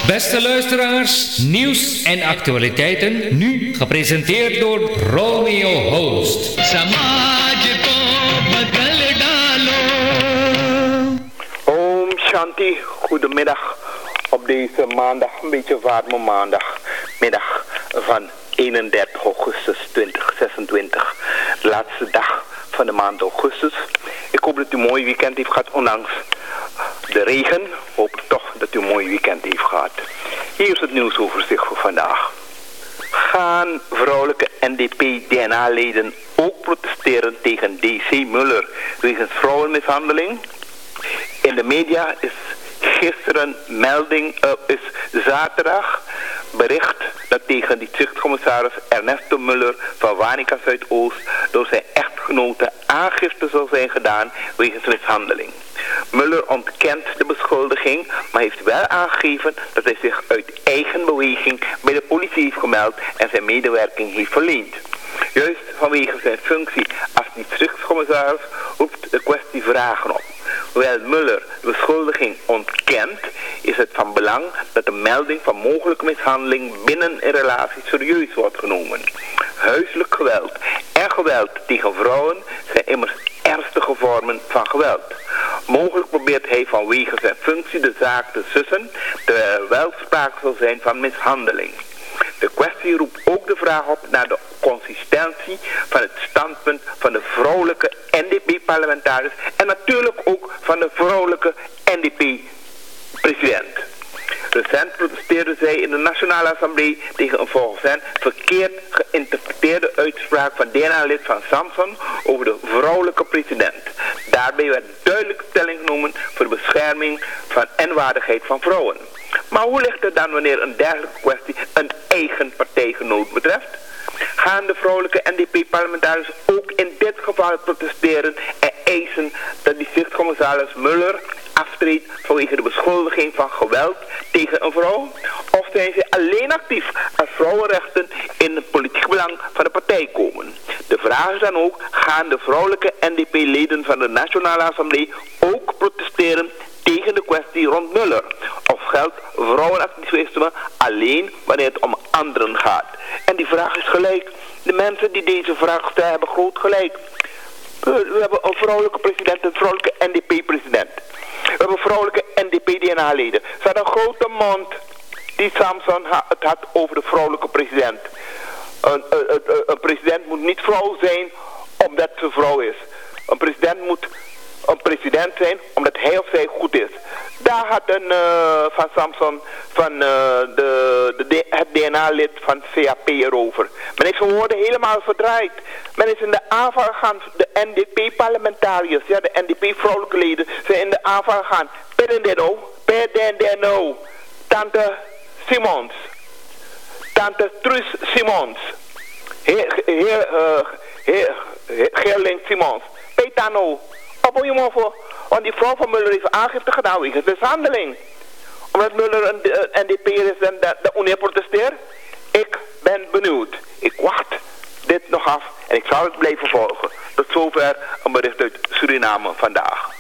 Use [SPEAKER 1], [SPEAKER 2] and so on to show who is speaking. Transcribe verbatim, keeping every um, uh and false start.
[SPEAKER 1] Beste luisteraars, nieuws en actualiteiten, nu gepresenteerd door Romeo Host.
[SPEAKER 2] Om Shanti, goedemiddag op deze maandag, een beetje warme maandagmiddag van eenendertig augustus tweeduizend zesentwintig. De laatste dag van de maand augustus. Ik hoop dat u een mooi weekend heeft gehad, ondanks de regen. Hoop ik toch dat u een mooi weekend heeft gehad. Hier is het nieuwsoverzicht voor vandaag. Gaan vrouwelijke N D P D N A-leden ook protesteren tegen D C Muller wegens vrouwenmishandeling? In de media is gisteren melding, uh, is zaterdag bericht dat tegen die tuchtcommissaris Ernesto Muller van Wanica Zuidoost door zijn echtgenote aangifte zal zijn gedaan wegens mishandeling. Muller ontkent de beschuldiging, maar heeft wel aangegeven dat hij zich uit eigen beweging bij de politie heeft gemeld en zijn medewerking heeft verleend. Juist vanwege zijn functie als districtscommissaris roept de kwestie vragen op. Hoewel Muller de beschuldiging ontkent, is het van belang dat de melding van mogelijke mishandeling binnen een relatie serieus wordt genomen. Huiselijk geweld en geweld tegen vrouwen zijn immers ernstige vormen van geweld. Mogelijk probeert hij vanwege zijn functie de zaak te sussen, terwijl er wel sprake zal zijn van mishandeling. De kwestie roept ook de vraag op naar de consistentie van het standpunt van de vrouwelijke N D P-parlementariërs en natuurlijk ook van de vrouwelijke N D P-president. Recent protesteerden zij in de Nationale Assemblée tegen een volgens hen verkeerd geïnterpreteerde uitspraak van D N A-lid van Samson over de vrouwelijke president. Daarbij werd duidelijk stelling genomen voor de bescherming van en waardigheid van vrouwen. Maar hoe ligt het dan wanneer een dergelijke kwestie een eigen partijgenoot betreft? Gaan de vrouwelijke N D P-parlementariërs ook in dit geval protesteren en eisen dat districtscommissaris Muller aftreedt vanwege de beschuldiging van geweld tegen een vrouw? Of zijn ze alleen actief als vrouwenrechten in het politiek belang van de partij komen? De vraag is dan ook, gaan de vrouwelijke N D P-leden van de Nationale Assemblée ook protesteren tegen de kwestie rond Muller? Of geldt vrouwenactivisme alleen wanneer het om anderen gaat? En die vraag is gelijk. De mensen die deze vraag stellen hebben groot gelijk. We, we hebben een vrouwelijke president, een vrouwelijke N D P-president. We hebben vrouwelijke N D P-D N A-leden. Ze hadden een grote mond die Samson ha het had over de vrouwelijke president. Een, een, een, een president moet niet vrouw zijn omdat ze vrouw is. Een president moet een president zijn omdat hij of zij goed is. Daar had een uh, van Samson van uh, de, de, het D N A-lid van C A P erover. Men heeft zijn woorden helemaal verdraaid. Men is in de aanval gegaan, de N D P-parlementariërs, ja, de N D P-vrouwelijke leden zijn in de aanval gegaan. Pedendeno, Pedendeno, Tante Simons, Tante Truus Simons, Heer, heer, uh, heer, heer Gerling Simons, Petano. Op je maar voor, want die vrouw van Muller heeft aangifte gedaan wegens mishandeling. Omdat Muller een, een N D P is en de, de Unie protesteert. Ik ben benieuwd. Ik wacht dit nog af en ik zal het blijven volgen. Tot zover een bericht uit Suriname vandaag.